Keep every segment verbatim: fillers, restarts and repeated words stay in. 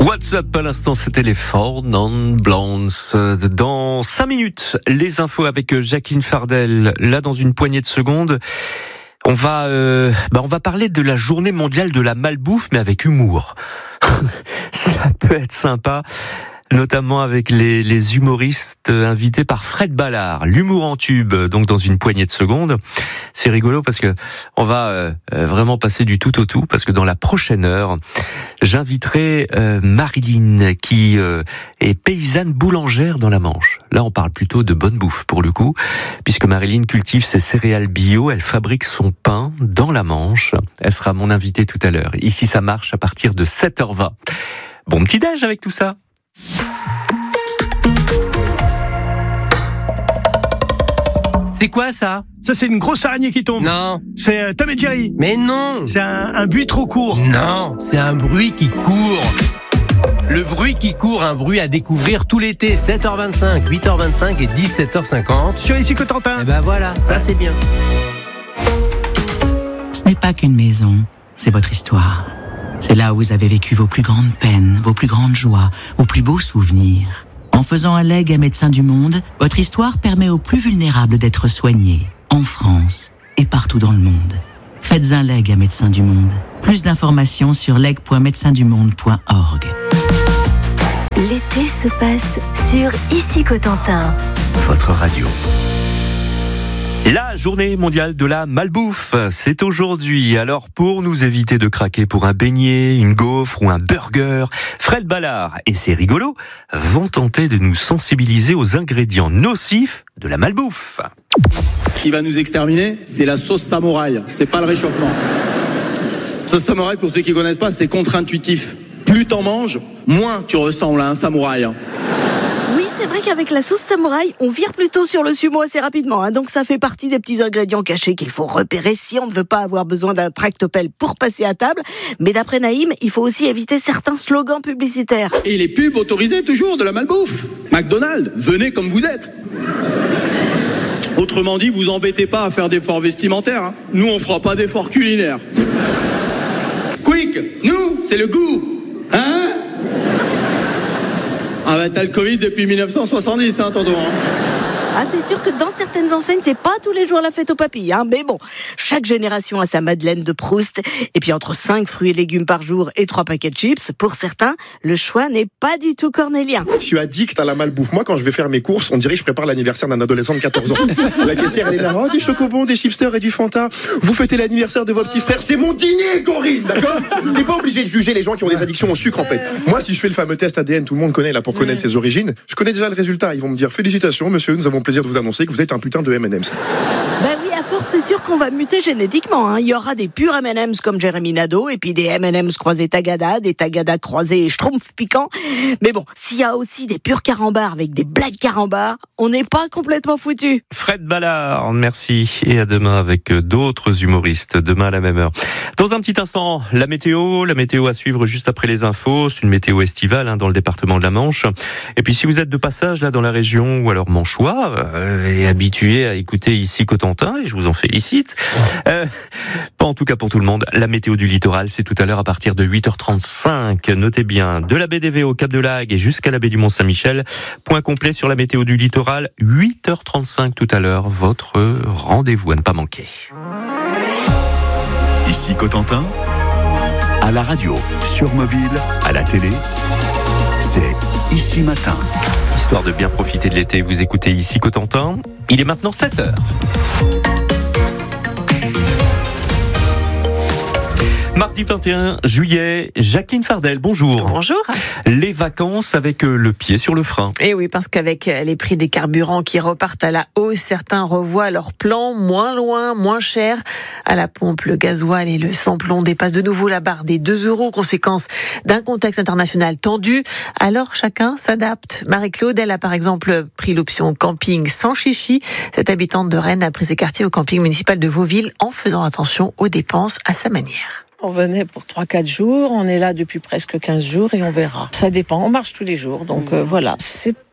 What's up à l'instant, c'était les Four Non Blondes. Dans cinq minutes, les infos avec Jacqueline Fardel. Là, dans une poignée de secondes, on va, euh, bah on va parler de la journée mondiale de la malbouffe, mais avec humour. Ça peut être sympa. Notamment avec les, les humoristes invités par Fred Ballard, l'humour en tube, donc dans une poignée de secondes. C'est rigolo parce que on va euh, vraiment passer du tout au tout, parce que dans la prochaine heure, j'inviterai euh, Marilyn, qui euh, est paysanne boulangère dans la Manche. Là, on parle plutôt de bonne bouffe pour le coup, puisque Marilyn cultive ses céréales bio, elle fabrique son pain dans la Manche. Elle sera mon invitée tout à l'heure. Ici, ça marche à partir de sept heures vingt. Bon petit déj avec tout ça. C'est quoi ça? Ça, c'est une grosse araignée qui tombe. Non. C'est euh, Tom et Jerry. Mais non. C'est un, un bruit trop court. Non, c'est un bruit qui court. Le bruit qui court, un bruit à découvrir tout l'été, sept heures vingt-cinq, huit heures vingt-cinq et dix-sept heures cinquante. Sur Ici Cotentin. Et ben voilà, ça c'est bien. Ce n'est pas qu'une maison, c'est votre histoire. C'est là où vous avez vécu vos plus grandes peines, vos plus grandes joies, vos plus beaux souvenirs. En faisant un legs à Médecins du Monde, votre histoire permet aux plus vulnérables d'être soignés, en France et partout dans le monde. Faites un leg à Médecins du Monde. Plus d'informations sur leg point médecins du monde point org. L'été se passe sur Ici Cotentin. Votre radio. La journée mondiale de la malbouffe, c'est aujourd'hui. Alors pour nous éviter de craquer pour un beignet, une gaufre ou un burger, Fred Ballard et ses rigolos vont tenter de nous sensibiliser aux ingrédients nocifs de la malbouffe. Ce qui va nous exterminer, c'est la sauce samouraï, c'est pas le réchauffement. Sauce samouraï, pour ceux qui connaissent pas, c'est contre-intuitif. Plus t'en manges, moins tu ressembles à un samouraï. Oui, c'est vrai qu'avec la sauce samouraï, on vire plutôt sur le sumo assez rapidement. Hein, donc ça fait partie des petits ingrédients cachés qu'il faut repérer si on ne veut pas avoir besoin d'un tractopelle pour passer à table. Mais d'après Naïm, il faut aussi éviter certains slogans publicitaires. Et les pubs autorisées toujours de la malbouffe. McDonald's, venez comme vous êtes. Autrement dit, vous embêtez pas à faire d'efforts vestimentaires. Hein. Nous, on fera pas d'efforts culinaires. Quick, nous, c'est le goût. Hein? Ah bah t'as le Covid depuis dix-neuf cent soixante-dix, hein, tonton. Hein. Ah, c'est sûr que dans certaines enseignes, c'est pas tous les jours la fête aux papilles, hein. Mais bon, chaque génération a sa Madeleine de Proust. Et puis entre cinq fruits et légumes par jour et trois paquets de chips, pour certains, le choix n'est pas du tout cornélien. Je suis addict à la malbouffe. Moi, quand je vais faire mes courses, on dirait que je prépare l'anniversaire d'un adolescent de quatorze ans. La caissière, elle est là, oh, des chocobons, des chipsters et du Fanta. Vous fêtez l'anniversaire de vos petits frères. C'est mon dîner, Corinne, d'accord? T'es pas obligé de juger les gens qui ont des addictions au sucre, en fait. Moi, si je fais le fameux test A D N, tout le monde connaît, là, pour connaître ses origines, je connais déjà le résultat. Ils vont me dire, félicitations, monsieur, nous avons le plaisir de vous annoncer que vous êtes un putain de M and M's. Ben oui, à force, c'est sûr qu'on va muter génétiquement. Hein. Il y aura des purs M and M's comme Jeremy Nadeau, et puis des M and M's croisés Tagada, des Tagada croisés Schtroumpf piquant. Mais bon, s'il y a aussi des purs carambars avec des blagues carambars, on n'est pas complètement foutu. Fred Ballard, merci. Et à demain avec d'autres humoristes, demain à la même heure. Dans un petit instant, la météo, la météo à suivre juste après les infos. C'est une météo estivale hein, dans le département de la Manche. Et puis si vous êtes de passage là dans la région ou alors manchois, euh, et habitué à écouter Ici Cotentin, et je vous en félicite. Euh, pas en tout cas pour tout le monde. La météo du littoral, c'est tout à l'heure à partir de huit heures trente-cinq. Notez bien, de la baie d'Évé au Cap de Lague et jusqu'à la baie du Mont-Saint-Michel. Point complet sur la météo du littoral, huit heures trente-cinq tout à l'heure. Votre rendez-vous à ne pas manquer. Ici Cotentin, à la radio, sur mobile, à la télé, c'est Ici Matin. Histoire de bien profiter de l'été, vous écoutez Ici Cotentin. Il est maintenant sept heures. Mardi vingt et un juillet, Jacqueline Fardel, bonjour. Bonjour. Les vacances avec le pied sur le frein. Et oui, parce qu'avec les prix des carburants qui repartent à la hausse, certains revoient leur plan moins loin, moins cher. À la pompe, le gasoil et le sans-plomb dépassent de nouveau la barre des deux euros, conséquence d'un contexte international tendu. Alors chacun s'adapte. Marie-Claude, elle a par exemple pris l'option camping sans chichi. Cette habitante de Rennes a pris ses quartiers au camping municipal de Vauville en faisant attention aux dépenses à sa manière. On venait pour trois quatre jours, on est là depuis presque quinze jours et on verra. Ça dépend, on marche tous les jours, donc euh, voilà. C'est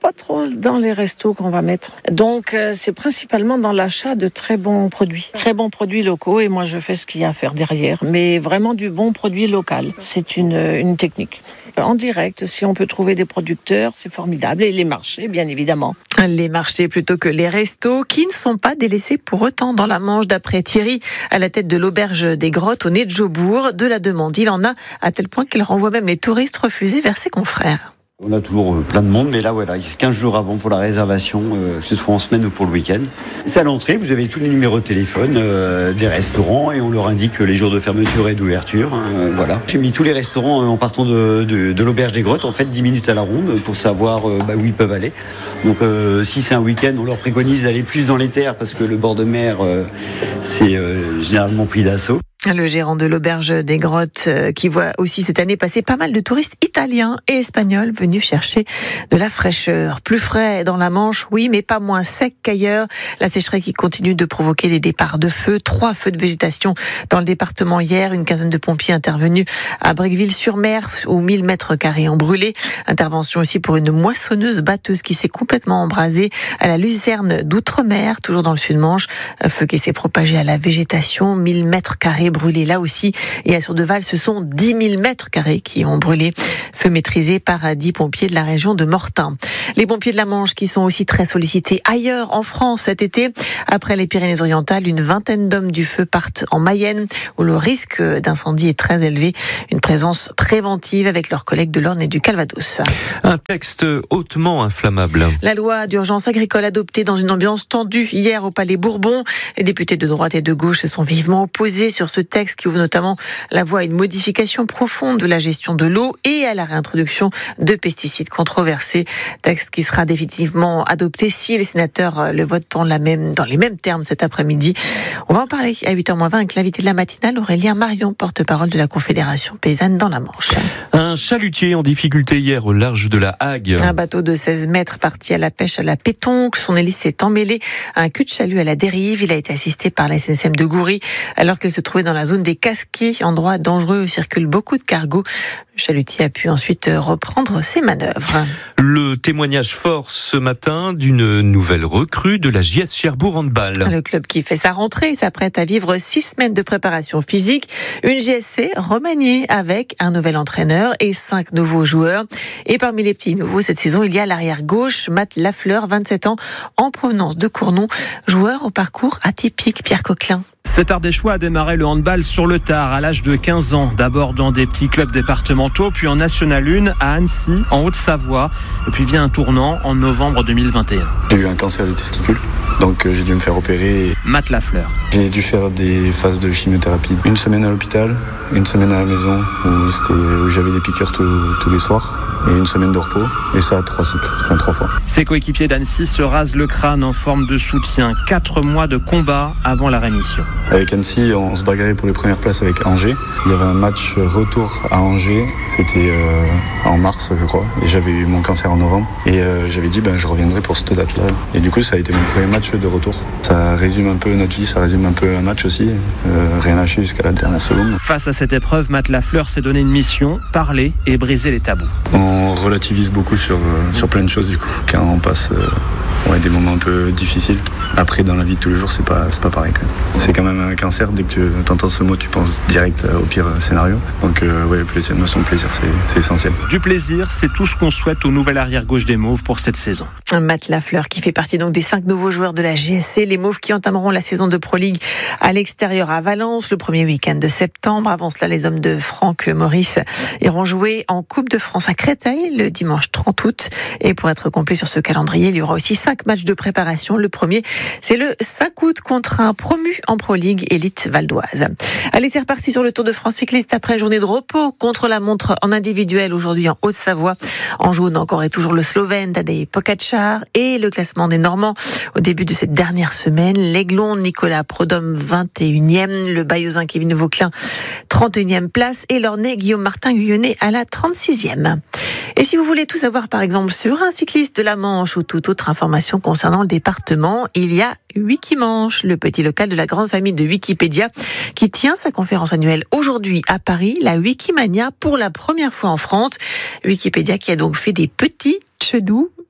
pas trop dans les restos qu'on va mettre. Donc, euh, c'est principalement dans l'achat de très bons produits. Très bons produits locaux et moi, je fais ce qu'il y a à faire derrière. Mais vraiment du bon produit local. C'est une, une technique. En direct, si on peut trouver des producteurs, c'est formidable. Et les marchés, bien évidemment. Les marchés plutôt que les restos qui ne sont pas délaissés pour autant dans la Manche, d'après Thierry, à la tête de l'auberge des Grottes au nez de Jobourg. De la demande, il en a à tel point qu'il renvoie même les touristes refusés vers ses confrères. On a toujours plein de monde, mais là, voilà, quinze jours avant pour la réservation, euh, que ce soit en semaine ou pour le week-end. C'est à l'entrée, vous avez tous les numéros de téléphone euh, des restaurants et on leur indique les jours de fermeture et d'ouverture. Euh, voilà. J'ai mis tous les restaurants en partant de, de, de l'auberge des Grottes, en fait, dix minutes à la ronde pour savoir euh, bah, où ils peuvent aller. Donc, euh, si c'est un week-end, on leur préconise d'aller plus dans les terres parce que le bord de mer, euh, c'est euh, généralement pris d'assaut. Le gérant de l'auberge des Grottes qui voit aussi cette année passer pas mal de touristes italiens et espagnols venus chercher de la fraîcheur. Plus frais dans la Manche, oui, mais pas moins sec qu'ailleurs. La sécheresse qui continue de provoquer des départs de feu. Trois feux de végétation dans le département hier. Une quinzaine de pompiers intervenus à Brequeville-sur-Mer où mille mètres carrés ont brûlé. Intervention aussi pour une moissonneuse batteuse qui s'est complètement embrasée à la Luzerne d'Outre-mer, toujours dans le Sud-Manche. Un feu qui s'est propagé à la végétation. mille mètres carrés brûlés là aussi. Et à Sourdeval, ce sont dix mille mètres carrés qui ont brûlé. Feu maîtrisé par dix pompiers de la région de Mortain. Les pompiers de la Manche qui sont aussi très sollicités ailleurs en France cet été. Après les Pyrénées-Orientales, une vingtaine d'hommes du feu partent en Mayenne où le risque d'incendie est très élevé. Une présence préventive avec leurs collègues de l'Orne et du Calvados. Un texte hautement inflammable. La loi d'urgence agricole adoptée dans une ambiance tendue hier au Palais Bourbon. Les députés de droite et de gauche se sont vivement opposés sur ce texte qui ouvre notamment la voie à une modification profonde de la gestion de l'eau et à la réintroduction de pesticides controversés. Texte qui sera définitivement adopté si les sénateurs le votent dans, la même, dans les mêmes termes cet après-midi. On va en parler à huit heures moins vingt avec l'invité de la matinale, Aurélien Marion, porte-parole de la Confédération paysanne dans la Manche. Un chalutier en difficulté hier au large de la Hague. Un bateau de seize mètres parti à la pêche à la pétonque. Son hélice s'est emmêlée à un cul de chalut à la dérive. Il a été assisté par la S N C F de Goury alors qu'il se trouvait dans la zone des Casquets, endroit dangereux où circulent beaucoup de cargos. Le chalutier a pu ensuite reprendre ses manœuvres. Le témoignage fort ce matin d'une nouvelle recrue de la J S Cherbourg Handball. Le club qui fait sa rentrée s'apprête à vivre six semaines de préparation physique. Une J S C remaniée avec un nouvel entraîneur et cinq nouveaux joueurs. Et parmi les petits nouveaux cette saison, il y a l'arrière gauche, Matt Lafleur, vingt-sept ans, en provenance de Cournon, joueur au parcours atypique. Pierre Coquelin. Cet Ardéchois a démarré le handball sur le tard, à l'âge de quinze ans. D'abord dans des petits clubs départementaux, puis en National un à Annecy, en Haute-Savoie. Et puis vient un tournant en novembre deux mille vingt et un. J'ai eu un cancer des testicules, donc j'ai dû me faire opérer. Matt Lafleur. J'ai dû faire des phases de chimiothérapie. Une semaine à l'hôpital, une semaine à la maison, où, c'était, où j'avais des piqûres tous, tous les soirs. Et une semaine de repos, et ça trois cycles, enfin trois fois. Ses coéquipiers d'Annecy se rasent le crâne en forme de soutien. Quatre mois de combat avant la rémission. Avec Annecy, on se bagarrait pour les premières places avec Angers. Il y avait un match retour à Angers, c'était euh, en mars je crois, et j'avais eu mon cancer en novembre. Et euh, j'avais dit ben, je reviendrai pour cette date-là. Et du coup ça a été mon premier match de retour. Ça résume un peu notre vie, ça résume un peu un match aussi, euh, rien lâché jusqu'à la dernière seconde. Face à cette épreuve, Matt Lafleur s'est donné une mission, parler et briser les tabous. On relativise beaucoup sur, euh, sur plein de choses du coup, quand on passe euh, ouais, des moments un peu difficiles. Après dans la vie de tous les jours c'est pas, c'est pas pareil quand même. C'est quand même un cancer, dès que tu entends ce mot tu penses direct au pire scénario. Donc euh, ouais, plaisir, notion de plaisir c'est, c'est essentiel. Du plaisir, c'est tout ce qu'on souhaite au nouvel arrière gauche des Mauves pour cette saison. Matt Lafleur qui fait partie donc des cinq nouveaux joueurs de la J S C, les Mauves qui entameront la saison de Pro League à l'extérieur à Valence le premier week-end de septembre. Avant cela, les hommes de Franck Maurice iront jouer en Coupe de France à Créteil le dimanche trente août. Et pour être complet sur ce calendrier, il y aura aussi cinq matchs de préparation. Le premier, c'est le cinq août contre un promu en Pro League élite valdoise. Allez, c'est reparti sur le Tour de France cycliste après une journée de repos contre la montre en individuel aujourd'hui en Haute-Savoie. En jaune encore et toujours le Slovène Tadej Pogačar et le classement des Normands au début de cette dernière semaine. L'Aiglon Nicolas Prodhomme vingt et unième, le Bayeuxin Kevin Vauclin trente et unième place et l'Ornais Guillaume Martin Guyonnet à la trente-sixième. Et si vous voulez tout savoir par exemple sur un cycliste de la Manche ou toute autre information concernant le département, il y a Wikimanche, le petit local de la grande famille de Wikipédia qui tient sa conférence annuelle aujourd'hui à Paris, la Wikimania pour la première fois en France. Wikipédia qui a donc fait des petits chedous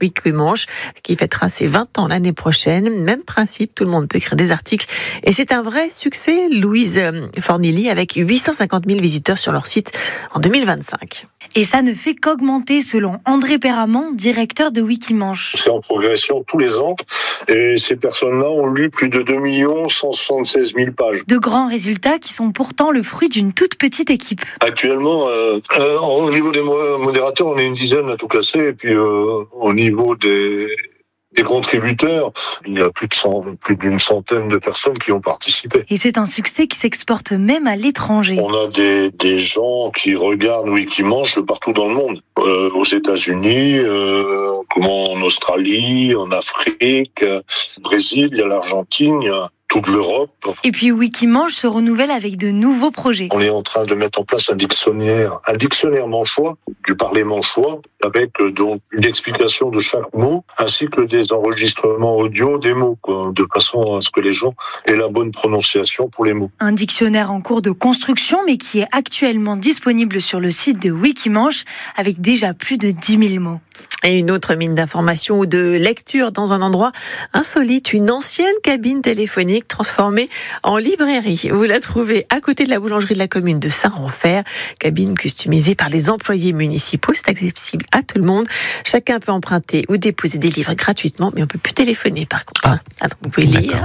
Wikimanche, qui fêtera ses vingt ans l'année prochaine. Même principe, tout le monde peut écrire des articles. Et c'est un vrai succès, Louise Fornilly, avec huit cent cinquante mille visiteurs sur leur site en deux mille vingt-cinq. Et ça ne fait qu'augmenter, selon André Perramont, directeur de Wikimanche. C'est en progression tous les ans et ces personnes-là ont lu plus de deux millions cent soixante-seize mille pages. De grands résultats qui sont pourtant le fruit d'une toute petite équipe. Actuellement, euh, euh, au niveau des modérateurs, on est une dizaine à tout casser et puis euh, au niveau des... des contributeurs, il y a plus de cent, plus d'une centaine de personnes qui ont participé. Et c'est un succès qui s'exporte même à l'étranger. On a des, des gens qui regardent Wikimanche de partout dans le monde. Euh, aux États-Unis, euh, comment en Australie, en Afrique, au Brésil, il y a l'Argentine, il y a toute l'Europe. Et puis Wikimanche se renouvelle avec de nouveaux projets. On est en train de mettre en place un dictionnaire, un dictionnaire manchois, du parler manchois, avec donc une explication de chaque mot, ainsi que des enregistrements audio des mots, quoi, de façon à ce que les gens aient la bonne prononciation pour les mots. Un dictionnaire en cours de construction, mais qui est actuellement disponible sur le site de Wikimanche, avec déjà plus de dix mille mots. Et une autre mine d'information ou de lecture dans un endroit insolite, une ancienne cabine téléphonique transformée en librairie. Vous la trouvez à côté de la boulangerie de la commune de Saint-Renfer, cabine customisée par les employés municipaux. C'est accessible à tout le monde. Chacun peut emprunter ou déposer des livres gratuitement, mais on peut plus téléphoner par contre. Ah, Alors, vous pouvez lire.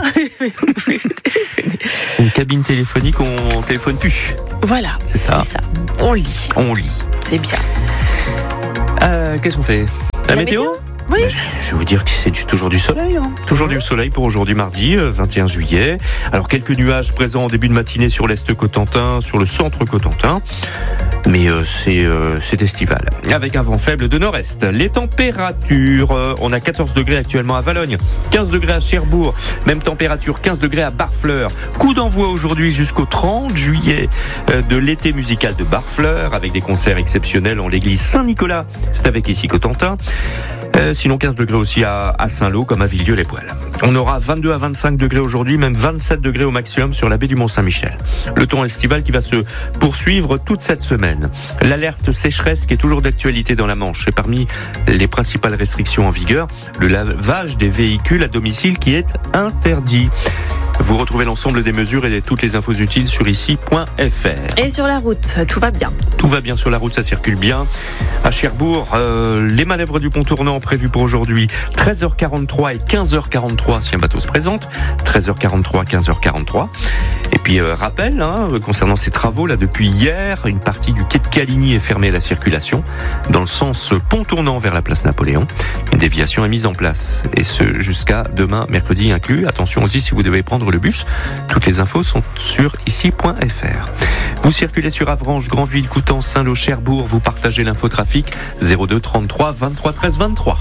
Une cabine téléphonique, on téléphone plus. Voilà, c'est ça. C'est ça. On lit. On lit. C'est bien. Euh, qu'est-ce qu'on fait ? La, La météo, météo Oui. Je vais vous dire que c'est du, toujours du soleil. Hein. Toujours du soleil pour aujourd'hui mardi, vingt et un juillet. Alors quelques nuages présents en début de matinée sur l'Est Cotentin, sur le centre Cotentin. Mais euh, c'est, euh, c'est estival. Avec un vent faible de nord-est. Les températures, euh, on a quatorze degrés actuellement à Valogne, quinze degrés à Cherbourg, même température, quinze degrés à Barfleur. Coup d'envoi aujourd'hui jusqu'au trente juillet euh, de l'été musical de Barfleur, avec des concerts exceptionnels en l'église Saint-Nicolas. C'est avec ici Cotentin. Euh, sinon quinze degrés aussi à, à Saint-Lô comme à Villedieu-les-Poêles. On aura vingt-deux à vingt-cinq degrés aujourd'hui, même vingt-sept degrés au maximum sur la baie du Mont-Saint-Michel. Le temps estival qui va se poursuivre toute cette semaine. L'alerte sécheresse qui est toujours d'actualité dans la Manche. Et parmi les principales restrictions en vigueur, le lavage des véhicules à domicile qui est interdit. Vous retrouvez l'ensemble des mesures et toutes les infos utiles sur ici point f r. Et sur la route, tout va bien. Tout va bien sur la route, ça circule bien. À Cherbourg, euh, les manœuvres du pont tournant prévues pour aujourd'hui, treize heures quarante-trois et quinze heures quarante-trois si un bateau se présente. treize heures quarante-trois, quinze heures quarante-trois. Et puis, euh, rappel, hein, concernant ces travaux, là, depuis hier, une partie du quai de Caligny est fermée à la circulation, dans le sens pont tournant vers la place Napoléon. Une déviation est mise en place, et ce, jusqu'à demain, mercredi inclus. Attention aussi si vous devez prendre le bus. Toutes les infos sont sur ici point f r. Vous circulez sur Avranches, Granville, Coutances, Saint-Lô, Cherbourg. Vous partagez l'infotrafic zéro deux trente-trois vingt-trois treize vingt-trois.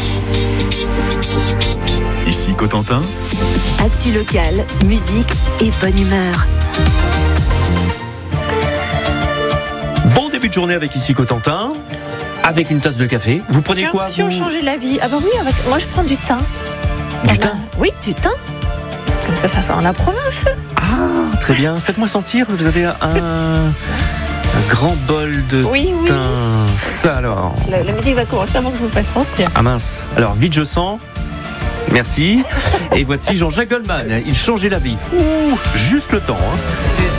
Ici Cotentin. Actu locale, musique et bonne humeur. Bon début de journée avec ici Cotentin. Avec une tasse de café. Vous prenez Tiens, quoi si vous... on changeait la vie. Ah bah oui, avec... moi je prends du thym. Du On thym a... Oui, du thym. Comme ça, ça sent la province. Ah, très bien. Faites-moi sentir. Vous avez un, un grand bol de oui, oui. thym. Ça alors. La, la musique va commencer avant que je vous fasse sentir. Ah mince. Alors vite, je sens. Merci. Et voici Jean-Jacques Goldman. Il changeait la vie. Ouh, juste le temps. Hein.